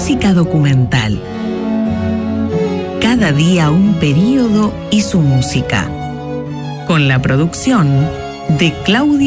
música documental. Cada día un período y su música. Con la producción de Claudia